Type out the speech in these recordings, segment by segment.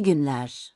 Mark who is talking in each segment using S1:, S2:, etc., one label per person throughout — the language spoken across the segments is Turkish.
S1: İyi günler.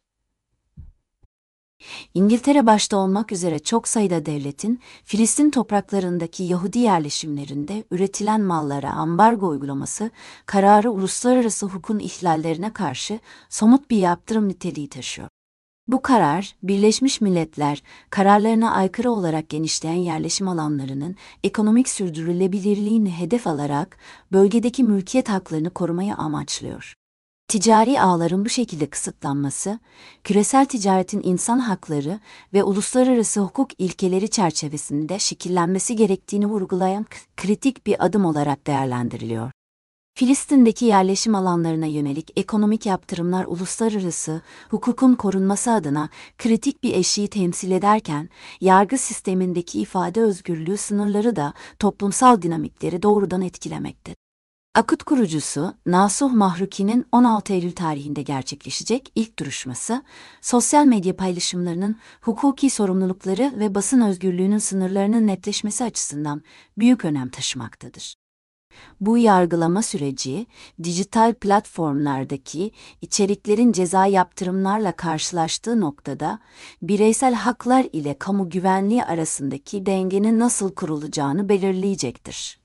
S1: İngiltere başta olmak üzere çok sayıda devletin, Filistin topraklarındaki Yahudi yerleşimlerinde üretilen mallara ambargo uygulaması, kararı uluslararası hukukun ihlallerine karşı somut bir yaptırım niteliği taşıyor. Bu karar, Birleşmiş Milletler, kararlarına aykırı olarak genişleyen yerleşim alanlarının ekonomik sürdürülebilirliğini hedef alarak bölgedeki mülkiyet haklarını korumayı amaçlıyor. Ticari ağların bu şekilde kısıtlanması, küresel ticaretin insan hakları ve uluslararası hukuk ilkeleri çerçevesinde şekillenmesi gerektiğini vurgulayan kritik bir adım olarak değerlendiriliyor. Filistin'deki yerleşim alanlarına yönelik ekonomik yaptırımlar uluslararası hukukun korunması adına kritik bir eşiği temsil ederken, yargı sistemindeki ifade özgürlüğü sınırları da toplumsal dinamikleri doğrudan etkilemektedir. Akut kurucusu Nasuh Mahruki'nin 16 Eylül tarihinde gerçekleşecek ilk duruşması, sosyal medya paylaşımlarının hukuki sorumlulukları ve basın özgürlüğünün sınırlarının netleşmesi açısından büyük önem taşımaktadır. Bu yargılama süreci, dijital platformlardaki içeriklerin ceza yaptırımlarla karşılaştığı noktada, bireysel haklar ile kamu güvenliği arasındaki dengenin nasıl kurulacağını belirleyecektir.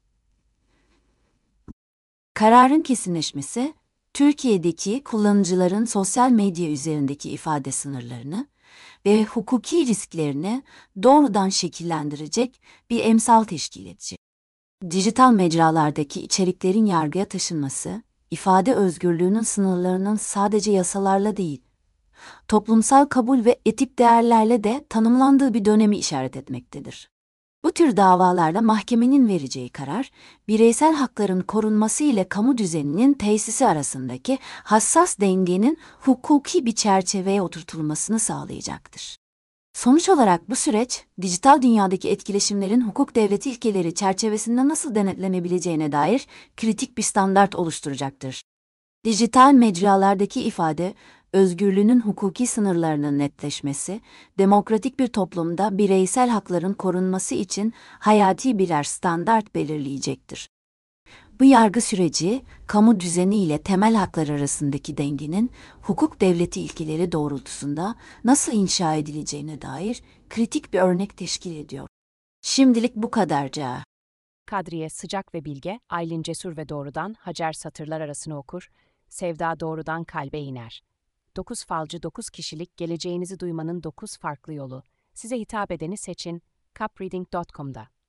S1: Kararın kesinleşmesi, Türkiye'deki kullanıcıların sosyal medya üzerindeki ifade sınırlarını ve hukuki risklerini doğrudan şekillendirecek bir emsal teşkil edecek. Dijital mecralardaki içeriklerin yargıya taşınması, ifade özgürlüğünün sınırlarının sadece yasalarla değil, toplumsal kabul ve etik değerlerle de tanımlandığı bir dönemi işaret etmektedir. Bu tür davalarda mahkemenin vereceği karar, bireysel hakların korunması ile kamu düzeninin tesisi arasındaki hassas dengenin hukuki bir çerçeveye oturtulmasını sağlayacaktır. Sonuç olarak bu süreç, dijital dünyadaki etkileşimlerin hukuk devleti ilkeleri çerçevesinde nasıl denetlenebileceğine dair kritik bir standart oluşturacaktır. Dijital mecralardaki ifade, özgürlüğünün hukuki sınırlarının netleşmesi, demokratik bir toplumda bireysel hakların korunması için hayati birer standart belirleyecektir. Bu yargı süreci, kamu düzeni ile temel haklar arasındaki dengenin hukuk devleti ilkeleri doğrultusunda nasıl inşa edileceğine dair kritik bir örnek teşkil ediyor. Şimdilik bu kadarca.
S2: Kadriye sıcak ve bilge, Aylin cesur ve doğrudan, Hacer satırlar arasını okur, Sevda doğrudan kalbe iner. 9 falcı 9 kişilik geleceğinizi duymanın 9 farklı yolu. Size hitap edeni seçin, capreading.com'da.